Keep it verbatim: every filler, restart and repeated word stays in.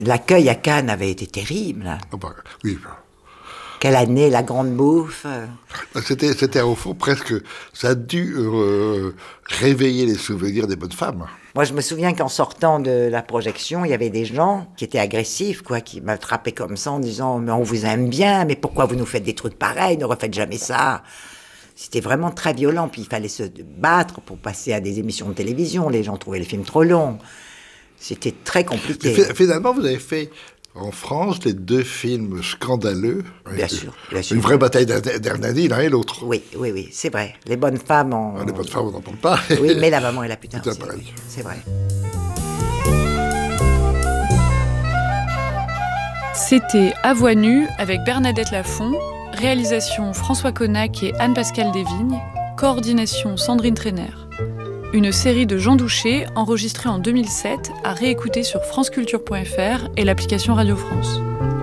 L'accueil à Cannes avait été terrible. Oh bah, oui. Quelle année, la grande bouffe. C'était, c'était au fond presque... Ça a dû euh, réveiller les souvenirs des bonnes femmes. Moi, je me souviens qu'en sortant de la projection, il y avait des gens qui étaient agressifs, quoi, qui m'attrapaient comme ça en disant « Mais on vous aime bien, mais pourquoi vous nous faites des trucs pareils? Ne refaites jamais ça !» C'était vraiment très violent. Puis il fallait se battre pour passer à des émissions de télévision. Les gens trouvaient les films trop longs. C'était très compliqué. Mais finalement, vous avez fait... En France, les deux films scandaleux. Bien sûr, bien sûr. Une vraie bataille d'Hernani, l'un et l'autre. Oui, oui, oui, c'est vrai. Les bonnes femmes en... Ah, les bonnes femmes, on n'en parle pas. Oui, mais la maman et la putain aussi, pareil. Oui, c'est vrai. C'était À voix nue avec Bernadette Lafont, réalisation François Connac et Anne-Pascale Desvignes, coordination Sandrine Trainer. Une série de Jean Douché, enregistrée en deux mille sept, à réécouter sur franceculture point f r et l'application Radio France.